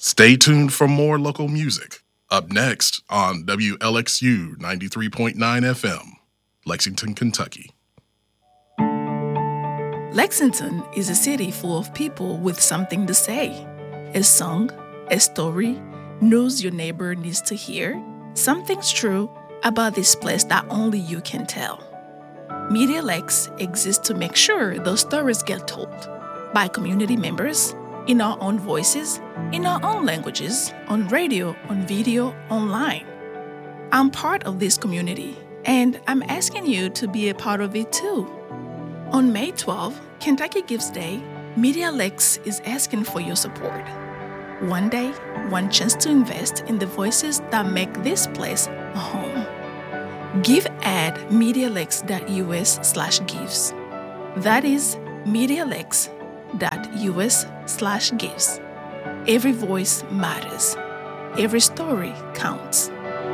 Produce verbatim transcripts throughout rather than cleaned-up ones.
Stay tuned for more local music. Up next on W L X U ninety-three point nine F M, Lexington, Kentucky. Lexington is a city full of people with something to say. A song, a story, news your neighbor needs to hear. Something's true about this place that only you can tell. Media Lex exists to make sure those stories get told by community members, in our own voices, in our own languages, on radio, on video, online. I'm part of this community, and I'm asking you to be a part of it too. On May twelfth, Kentucky Gives Day, Media Lex is asking for your support. One day, one chance to invest in the voices that make this place a home. Give at MediaLex.us slash gives. That is MediaLex.us slash gives. Every voice matters. Every story counts.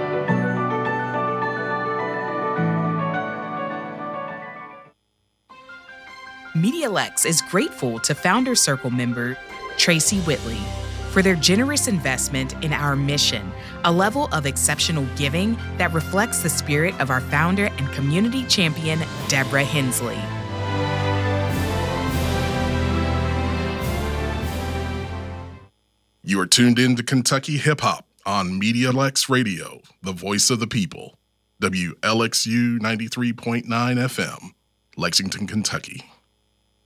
MediaLex is grateful to Founder Circle member Tracy Whitley for their generous investment in our mission, a level of exceptional giving that reflects the spirit of our founder and community champion, Deborah Hensley. You are tuned in to Kentucky Hip Hop on Media Lex Radio, the voice of the people. W L X U ninety-three point nine F M, Lexington, Kentucky.